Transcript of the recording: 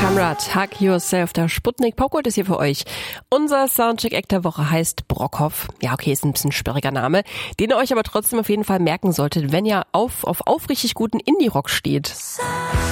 Kamrat, Hug Yourself, der Sputnik Popgold ist hier für euch. Unser Soundcheck-Act der Woche heißt Brockhoff. Ja, okay, ist ein bisschen sperriger Name, den ihr euch aber trotzdem auf jeden Fall merken solltet, wenn ihr auf aufrichtig guten Indie-Rock steht.